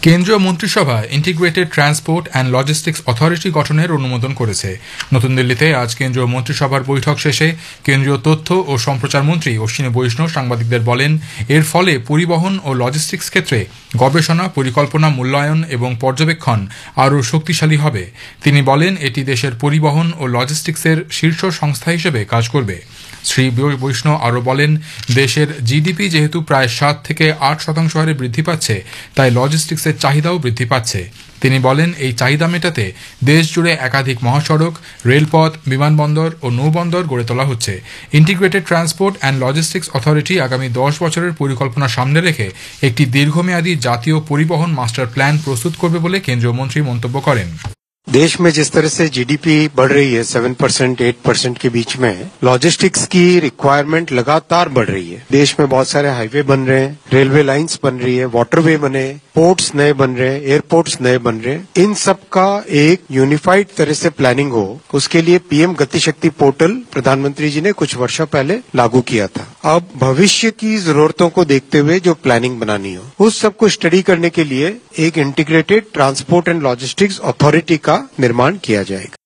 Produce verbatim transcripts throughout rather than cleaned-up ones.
কেন্দ্রীয় মন্ত্রিসভা integrated transport and logistics authority গঠনের অনুমোদন করেছে। নতুন দিল্লিতে আজ কেন্দ্রীয় মন্ত্রিসভার বৈঠক শেষে কেন্দ্রীয় তথ্য ও সম্প্রচার মন্ত্রী অশ্বিনী বৈষ্ণব সাংবাদিকদের বলেন, এর ফলে পরিবহন ও লজিস্টিক্স ক্ষেত্রে গবেষণা, পরিকল্পনা, মূল্যায়ন এবং পর্যবেক্ষণ আরও শক্তিশালী হবে। তিনি বলেন, এটি দেশের পরিবহন ও লজিস্টিক্সের শীর্ষ সংস্থা হিসেবে কাজ করবে। শ্রী বৈষ্ণব আরও বলেন, দেশের জিডিপি যেহেতু প্রায় সাত থেকে আট শতাংশ হারে বৃদ্ধি পাচ্ছে, তাই লজিস্টিক্সের চাহিদাও বৃদ্ধি পাচ্ছে। তিনি বলেন, এই চাহিদা মেটাতে দেশ জুড়ে একাধিক মহাসড়ক, রেলপথ, বিমানবন্দর ও নৌবন্দর গড়ে তোলা হচ্ছে। Integrated transport and logistics authority আগামী দশ বছরের পরিকল্পনা সামনে রেখে একটি দীর্ঘমেয়াদী জাতীয় পরিবহন মাস্টার প্ল্যান প্রস্তুত করবে বলে কেন্দ্রীয় মন্ত্রী মন্তব্য করেন। देश में जिस तरह से जीडीपी बढ़ रही है सेवन परसेंट एट परसेंट के बीच में, लॉजिस्टिक्स की रिक्वायरमेंट लगातार बढ़ रही है। देश में बहुत सारे हाईवे बन रहे हैं, रेलवे लाइंस बन रही है, वाटरवे बने, पोर्ट्स नए बन रहे हैं, एयरपोर्ट्स नए बन रहे हैं। इन सब का एक यूनिफाइड तरह से प्लानिंग हो, उसके लिए पीएम गति शक्ति पोर्टल प्रधानमंत्री जी ने कुछ वर्षों पहले लागू किया था। अब भविष्य की जरूरतों को देखते हुए जो प्लानिंग बनानी हो, उस सब को स्टडी करने के लिए एक integrated transport and logistics authority का निर्माण किया जाएगा।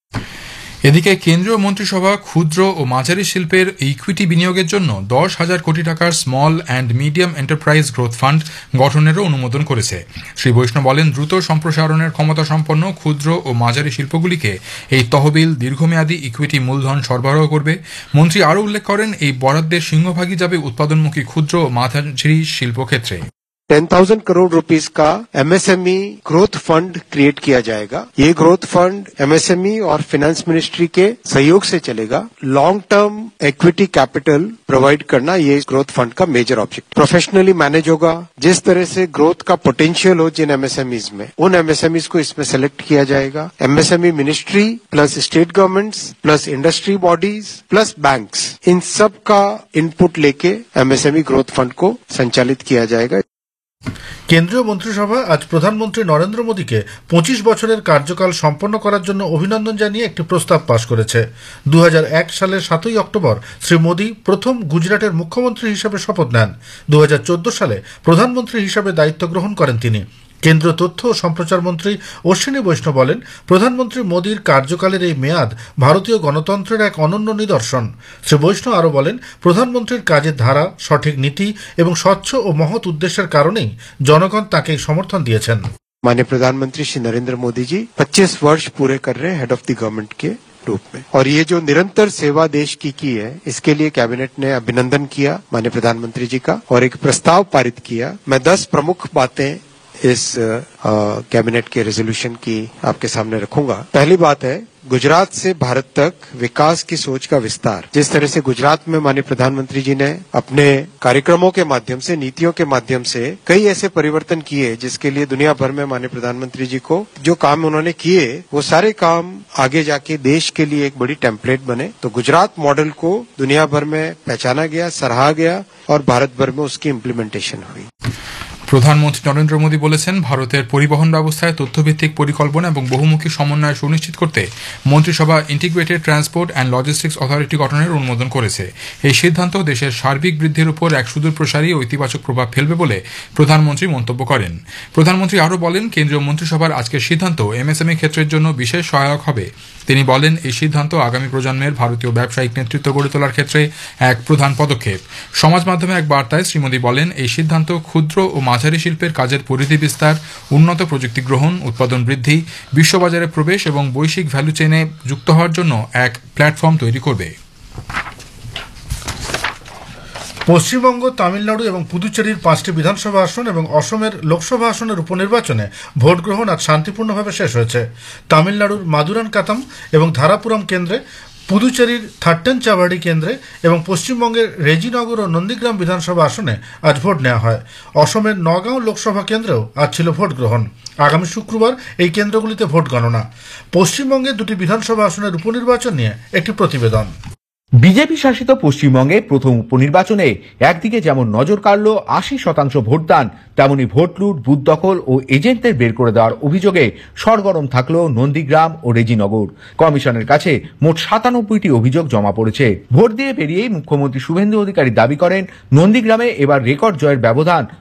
এদিকে কেন্দ্রীয় মন্ত্রিসভা ক্ষুদ্র ও মাঝারি শিল্পের ইকুইটি বিনিয়োগের জন্য দশ হাজার কোটি টাকার small and medium enterprise growth fund গঠনেরও অনুমোদন করেছে। শ্রী বৈষ্ণব বলেন, দ্রুত সম্প্রসারণের ক্ষমতা সম্পন্ন ক্ষুদ্র ও মাঝারি শিল্পগুলিকে এই তহবিল দীর্ঘমেয়াদী ইকুইটি মূলধন সরবরাহ করবে। মন্ত্রী আরও উল্লেখ করেন, এই বরাদ্দের সিংহভাগই যাবে উৎপাদনমুখী ক্ষুদ্র ও মাঝারি শিল্পক্ষেত্রে। टेन थाउजेंड करोड़ रुपीस का एमएसएमई ग्रोथ फंड क्रिएट किया जाएगा। ये ग्रोथ फंड एमएसएमई और फाइनेंस मिनिस्ट्री के सहयोग से चलेगा। Long term equity capital provide करना ये ग्रोथ फंड का मेजर ऑब्जेक्ट। प्रोफेशनली मैनेज होगा। जिस तरह से ग्रोथ का पोटेंशियल हो जिन एमएसएमईज में, उन एमएसएमईज को इसमें सेलेक्ट किया जाएगा। MSME ministry plus state governments plus industry bodies plus banks, इन सब का इनपुट लेके एमएसएमई ग्रोथ फंड को संचालित किया जाएगा। কেন্দ্রীয় মন্ত্রিসভা আজ প্রধানমন্ত্রী নরেন্দ্র মোদীকে পঁচিশ বছরের কার্যকাল সম্পন্ন করার জন্য অভিনন্দন জানিয়ে একটি প্রস্তাব পাশ করেছে। দু হাজার এক সালের সাতই অক্টোবর শ্রী মোদী প্রথম গুজরাটের মুখ্যমন্ত্রী হিসেবে শপথ নেন। দু হাজার চোদ্দ সালে প্রধানমন্ত্রী হিসেবে দায়িত্ব গ্রহণ করেন তিনি। কেন্দ্রীয় তথ্য ও সম্প্রচার মন্ত্রী অশ্বিনী বৈষ্ণব বলেন, প্রধানমন্ত্রী মোদীর কার্যকালের এই মেয়াদ ভারতীয় গণতন্ত্রের এক অনন্য নিদর্শন। শ্রী বৈষ্ণব আরও বলেন, প্রধানমন্ত্রীর কাজের ধারা, সঠিক নীতি এবং স্বচ্ছ ও মহৎ উদ্দেশ্যের কারণেই জনগণ তাকে সমর্থন দিয়েছেন। माननीय प्रधानमंत्री श्री नरेंद्र मोदी जी पच्चीस वर्ष पूरे कर रहे हैं हेड ऑफ द गवर्नमेंट के रूप में, और ये जो निरंतर सेवा देश की की है, इसके लिए कैबिनेट ने अभिनंदन किया माननीय प्रधानमंत्री जी का और एक प्रस्ताव पारित किया। मैं दस प्रमुख बातें इस कैबिनेट के रेजोल्यूशन की आपके सामने रखूंगा। पहली बात है, गुजरात से भारत तक विकास की सोच का विस्तार। जिस तरह से गुजरात में माननीय प्रधानमंत्री जी ने अपने कार्यक्रमों के माध्यम से, नीतियों के माध्यम से कई ऐसे परिवर्तन किए, जिसके लिए दुनिया भर में माननीय प्रधानमंत्री जी को जो काम उन्होंने किए, वो सारे काम आगे जाके देश के लिए एक बड़ी टेम्पलेट बने। तो गुजरात मॉडल को दुनिया भर में पहचाना गया, सराहा गया और भारत भर में उसकी इम्प्लीमेंटेशन हुई। প্রধানমন্ত্রী নরেন্দ্র মোদী বলেছেন, ভারতের পরিবহন ব্যবস্থায় তথ্যভিত্তিক পরিকল্পনা এবং বহুমুখী সমন্বয় সুনিশ্চিত করতে মন্ত্রিসভা integrated transport and logistics authority গঠনের অনুমোদন করেছে। এই সিদ্ধান্ত দেশের সার্বিক বৃদ্ধির উপর এক সুদূর প্রসারী ও ইতিবাচক প্রভাব ফেলবে বলে প্রধানমন্ত্রী মন্তব্য করেন। প্রধানমন্ত্রী আরও বলেন, কেন্দ্রীয় মন্ত্রিসভার আজকের সিদ্ধান্ত এমএসএমই ক্ষেত্রের জন্য বিশেষ সহায়ক হবে। তিনি বলেন, এই সিদ্ধান্ত আগামী প্রজন্মের ভারতীয় ব্যবসায়িক নেতৃত্ব গড়ে তোলার ক্ষেত্রে এক প্রধান পদক্ষেপ। সমাজ মাধ্যমে এক বার্তায় শ্রী মোদী বলেন, এই সিদ্ধান্ত ক্ষুদ্র ও মাঝারি শিল্পের কাজের পরিধি বিস্তার, উন্নত প্রযুক্তি গ্রহণ, উৎপাদন বৃদ্ধি, বিশ্ববাজারে প্রবেশ এবং বৈশ্বিক ভ্যালু চেইনে যুক্ত হওয়ার জন্য এক প্ল্যাটফর্ম তৈরি করবে। পশ্চিমবঙ্গ, তামিলনাড়ু এবং পুদুচেরির পাঁচটি বিধানসভা আসন এবং অসমের লোকসভা আসনের উপনির্বাচনে ভোট গ্রহণ আজ শান্তিপূর্ণভাবে শেষ হয়েছে। তামিলনাড়ুর মাদুরানকাতাম এবং ধারাপুরম কেন্দ্রে, পুদুচেরির থাট্টেন চাবাড়ি কেন্দ্রে এবং পশ্চিমবঙ্গের রেজিনগর ও নন্দীগ্রাম বিধানসভা আসনে আজ ভোট নেওয়া হয়। অসমের নগাঁও লোকসভা কেন্দ্রেও আজ ছিল ভোট গ্রহণ। আগামী শুক্রবার এই কেন্দ্রগুলিতে ভোট গণনা। পশ্চিমবঙ্গের দুটি বিধানসভা আসনের উপনির্বাচন নিয়ে একটি প্রতিবেদন। বিজেপি শাসিত পশ্চিমবঙ্গে প্রথম উপনির্বাচনে একদিকে যেমন নজর কাড়ল আশি শতাংশ ভোটদান, তেমনি ভোট লুট, বুথ দখল ও এজেন্টদের বের করে দেওয়ার অভিযোগে সরগরম থাকল নন্দীগ্রাম ও রেজিনগর। কমিশনের কাছে মোট সাতানব্বইটি অভিযোগ জমা পড়েছে। ভোট দিয়ে বেরিয়েই মুখ্যমন্ত্রী শুভেন্দু অধিকারী দাবি করেন, নন্দীগ্রামে এবার রেকর্ড জয়ের ব্যবধান